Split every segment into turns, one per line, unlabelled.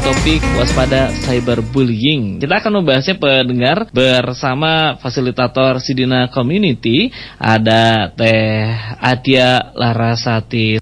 topik waspada cyberbullying. Kita akan membahasnya pendengar bersama fasilitator Sidina Community, ada Teh Adia Larasati.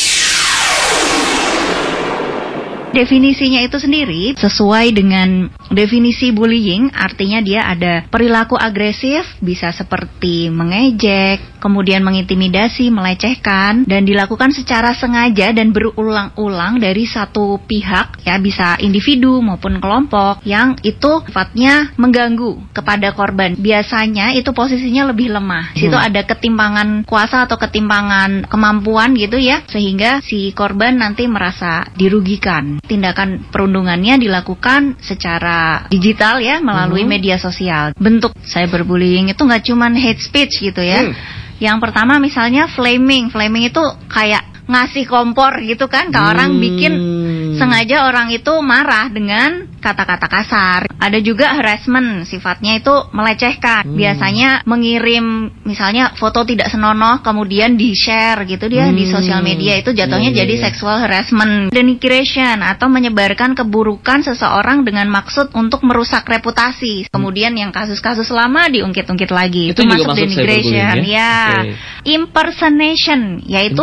Definisinya itu sendiri sesuai dengan definisi bullying, artinya dia ada perilaku agresif, bisa seperti mengejek, kemudian mengintimidasi, melecehkan, dan dilakukan secara sengaja dan berulang-ulang dari satu pihak, ya bisa individu maupun kelompok, yang itu sifatnya mengganggu kepada korban. Biasanya itu posisinya lebih lemah. Situ ada ketimpangan kuasa atau ketimpangan kemampuan gitu ya, sehingga si korban nanti merasa dirugikan. Tindakan perundungannya dilakukan secara digital ya, melalui media sosial. Bentuk cyberbullying itu nggak cuma hate speech gitu ya. Yang pertama misalnya flaming itu kayak ngasih kompor gitu kan ke orang, bikin sengaja orang itu marah dengan kata-kata kasar. Ada juga harassment, sifatnya itu melecehkan. Biasanya mengirim misalnya foto tidak senonoh kemudian di-share gitu dia di sosial media, itu jatuhnya jadi sexual harassment. Denigration atau menyebarkan keburukan seseorang dengan maksud untuk merusak reputasi. Kemudian yang kasus-kasus lama diungkit-ungkit lagi. Itu masuk denigration ya. Impersonation yaitu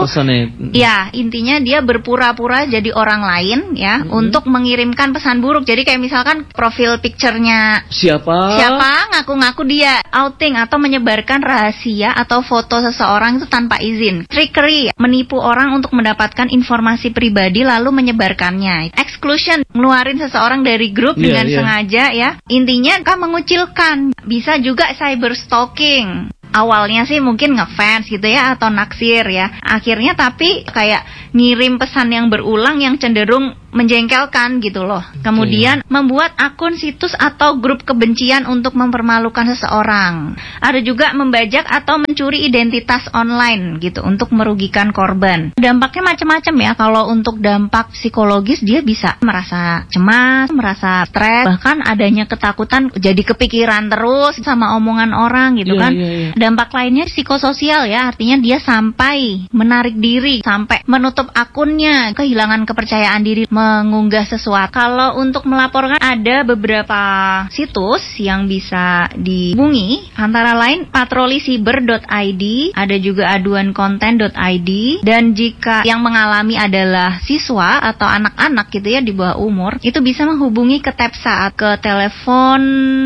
ya, intinya dia berpura-pura jadi orang lain ya, untuk mengirimkan pesan buruk. Jadi kayak misalkan profil picture-nya siapa ngaku-ngaku dia, outing atau menyebarkan rahasia atau foto seseorang itu tanpa izin. Trickery, menipu orang untuk mendapatkan informasi pribadi lalu menyebarkannya. Exclusion, ngeluarin seseorang dari grup dengan sengaja ya. Intinya kan mengucilkan. Bisa juga cyber stalking. Awalnya sih mungkin ngefans gitu ya, atau naksir ya. Akhirnya tapi kayak ngirim pesan yang berulang yang cenderung menjengkelkan gitu loh. Kemudian membuat akun situs atau grup kebencian untuk mempermalukan seseorang. Ada juga membajak atau mencuri identitas online gitu untuk merugikan korban. Dampaknya macam-macam ya. Kalau untuk dampak psikologis dia bisa merasa cemas, merasa stres, bahkan adanya ketakutan, jadi kepikiran terus sama omongan orang gitu kan. Dampak lainnya psikososial ya, artinya dia sampai menarik diri, sampai menutup akunnya, kehilangan kepercayaan diri mengunggah sesuatu. Kalau untuk melaporkan ada beberapa situs yang bisa dihubungi, antara lain patrolisiber.id, ada juga aduankonten.id, dan jika yang mengalami adalah siswa atau anak-anak gitu ya di bawah umur, itu bisa menghubungi ke TEPSA, ke telepon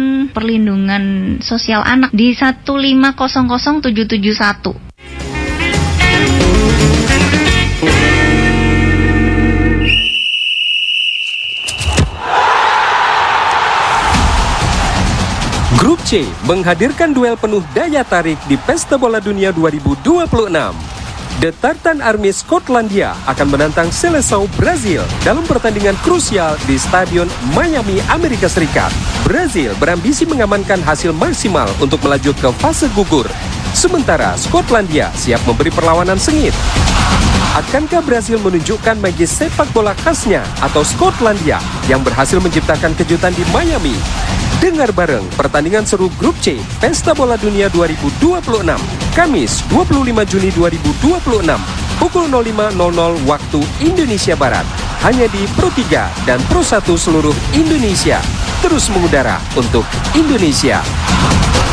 perlindungan sosial anak di 1500771.
Grup C menghadirkan duel penuh daya tarik di Pesta Bola Dunia 2026. The Tartan Army Skotlandia akan menantang Seleção Brazil dalam pertandingan krusial di Stadion Miami, Amerika Serikat. Brazil berambisi mengamankan hasil maksimal untuk melaju ke fase gugur, sementara Skotlandia siap memberi perlawanan sengit. Akankah Brazil menunjukkan magis sepak bola khasnya atau Skotlandia yang berhasil menciptakan kejutan di Miami? Dengar bareng pertandingan seru Grup C Pesta Bola Dunia 2026, Kamis 25 Juni 2026, pukul 05.00 waktu Indonesia Barat, hanya di Pro 3 dan Pro 1 seluruh Indonesia. Terus mengudara untuk Indonesia.